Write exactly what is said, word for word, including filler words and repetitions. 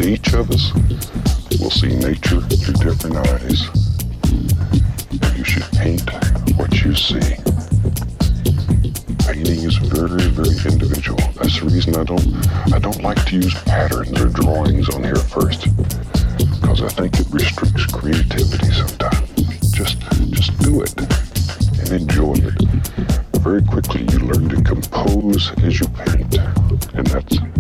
each of us will see nature through different eyes. And you should paint what you see. Painting is very, very individual. That's the reason I don't I don't like to use patterns or drawings on here first. Because I think it restricts creativity sometimes. Just just do it and enjoy it. Very quickly you learn to compose as you paint. And that's